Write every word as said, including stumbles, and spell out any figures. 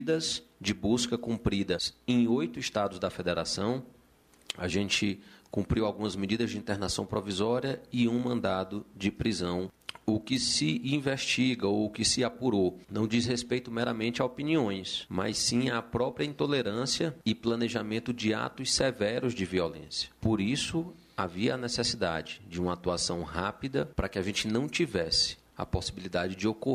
de busca cumpridas em oito estados da federação. A gente cumpriu algumas medidas de internação provisória e um mandado de prisão. O que se investiga ou o que se apurou não diz respeito meramente a opiniões, mas sim à própria intolerância e planejamento de atos severos de violência. Por isso, havia a necessidade de uma atuação rápida para que a gente não tivesse a possibilidade de ocorrer